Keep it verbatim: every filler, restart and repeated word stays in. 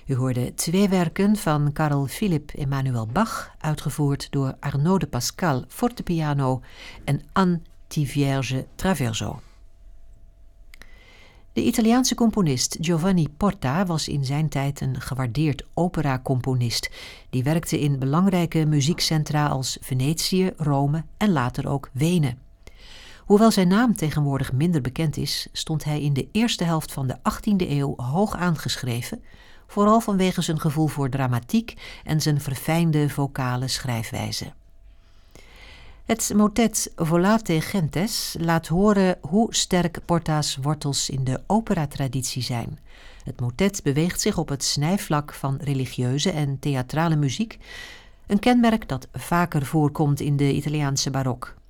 U hoorde twee werken van Carl Philipp Emanuel Bach, uitgevoerd door Arnaud de Pascal fortepiano en Anne Thivierge Traverso. De Italiaanse componist Giovanni Porta was in zijn tijd een gewaardeerd operacomponist. Die werkte in belangrijke muziekcentra als Venetië, Rome en later ook Wenen. Hoewel zijn naam tegenwoordig minder bekend is, stond hij in de eerste helft van de achttiende eeuw hoog aangeschreven, vooral vanwege zijn gevoel voor dramatiek en zijn verfijnde vocale schrijfwijze. Het motet Volate Gentes laat horen hoe sterk Porta's wortels in de operatraditie zijn. Het motet beweegt zich op het snijvlak van religieuze en theatrale muziek, een kenmerk dat vaker voorkomt in de Italiaanse barok.